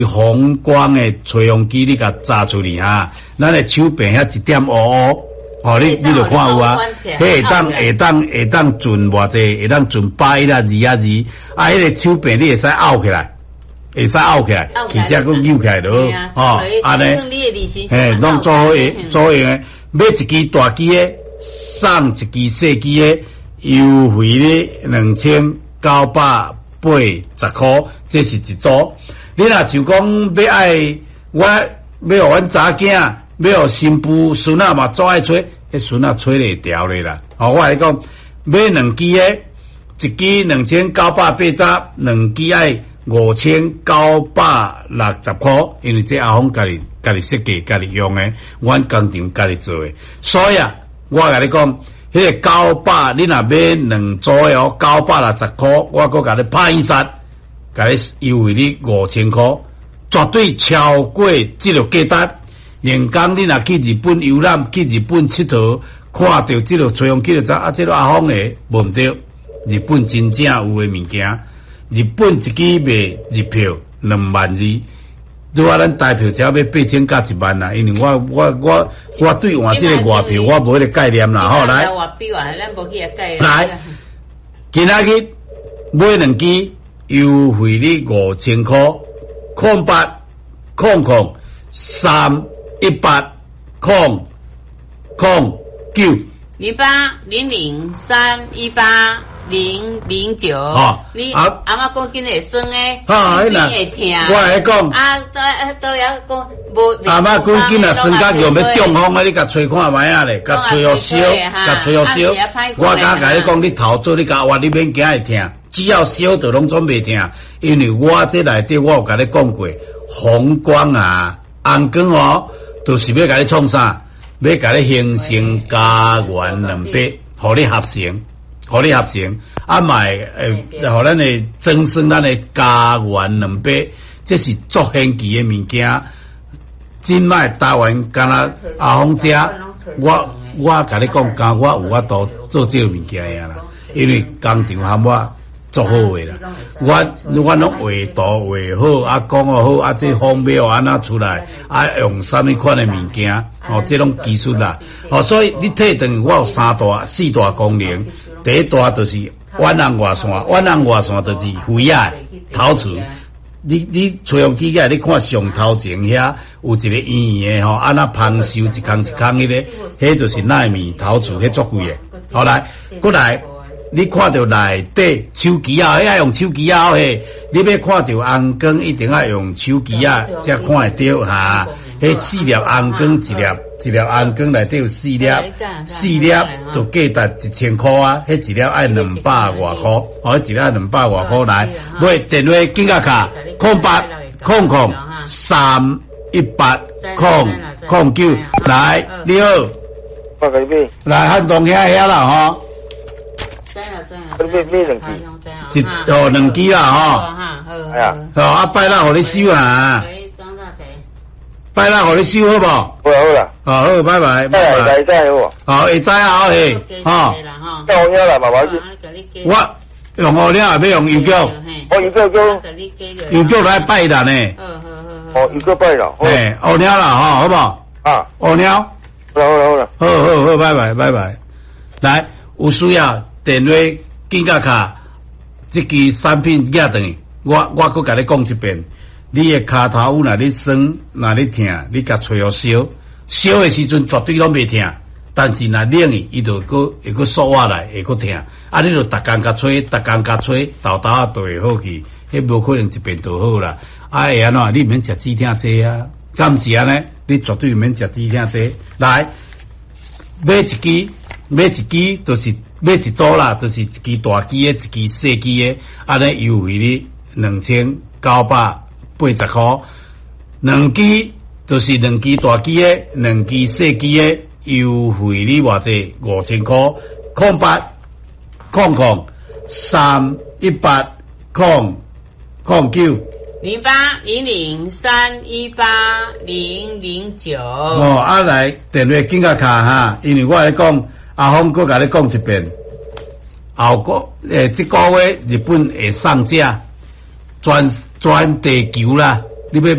红光的吹风机你甲炸出去哈，咱的手柄遐一点乌乌，哦，你就看有啊，迄会当存偌济，会当存8啦、2啊2，啊，迄个手柄你会使拗起来，会使拗起来，其他佫扭起来咯，哦，安尼，拢做好诶，买一支大机诶，送一支小机诶，优惠咧2980块，这是一组。你若就讲要爱我要互阮查囝，要互新妇孙仔嘛做爱吹，迄孙仔吹袂调咧啦。哦，我来讲买2支诶，一支2980，两支爱5960块，因为这阿峰家己设计、家己用诶，阮工厂家己做诶，所以啊，我甲你讲，迄个900，你若买2组诶哦，960块，我搁甲你拍印刷。甲你优惠你5000块，绝对超过这个价单。连讲你若去日本游览，去日本佚佗，看到这个吹风机就知啊，这个阿峰诶，无毋对。日本真正有诶物件，日本一支卖日票22000，如果咱台票只要8000加10000啦，因为我对换这个外票我无迄个概念啦，吼来。来，今仔日买2支。优惠你5000块，0800318009。 0800318009。哦，你阿嬷讲今日会酸诶，你会听。 我来讲， 都要讲无。 阿嬷讲今日酸甲用要中风啊！你甲吹看卖啊咧，甲吹互烧，甲吹互烧。我甲你讲，你头做你甲我，你免惊会听。只要烧就拢准袂听，因为我这内底我有甲你讲过，红光啊、红光哦，都是要甲你创啥？要甲你形成家园200，互你合成，啊卖互咱的增生咱的家园200，这是足神奇的物件。真卖台湾敢若阿峰家，我甲你讲，敢我有法度做这个物件呀啦，因为工厂含我。做好诶啦，我拢画图画好，啊讲好，啊这方面安怎出来，啊用啥物款诶物件，哦这种技术啦，哦所以你睇等我有4大功能，第一大就是远红外线就是灰啊陶瓷，你吹风机个，你看上头前遐有一个圆圆诶吼，安那旁收一空迄个，迄就是纳米陶瓷，迄足贵诶。好来，过来。你看到内底手机啊，要用手机啊嘿！你要看到红光，一定要用手机啊，才看会到哈。迄4粒红光，一粒红光内底有4粒就价值1000块啊！迄一粒爱200外块，哦，一粒200外块来。买电话金额卡0800318009来，你好，来汉东遐啦吼。2支啦吼， 哎呀， 啊拜六互你收啊，拜六互你收好无？ 好啦， 好，拜拜， 会知好， 好会知啊，好嘿，吼， 叫我遐啦，麻烦我用号了，要用邮局，邮局来拜人呢， 哦，邮局拜啦， 嘿，号了啦，吼，好无？ 啊， 号了， 好啦， 好，拜拜，来，有需要。电话、金额卡，这支产品寄等于我佮甲你讲一遍，你的骹头有哪里酸，哪里痛，你甲吹互烧的时阵绝对拢袂痛，但是若冷伊就会佫缩下来，会佫痛。啊，你就逐工甲吹，豆啊都会好去，迄无可能一遍就好啦。啊，会安怎？你免食止痛剂啊？敢毋是安尼？你绝对免食止痛剂。来，买一支就是买一组啦，就是一支大支的，一支小支的，安尼优惠你2980块。2支就是2支大支的，2支小支的，优惠你偌济5000块。0800318009。 0800318009。 哦，啊来电话金额卡哈，因为我来讲，阿峰佮甲你讲一遍，这个月日本会上架专地球啦， 你要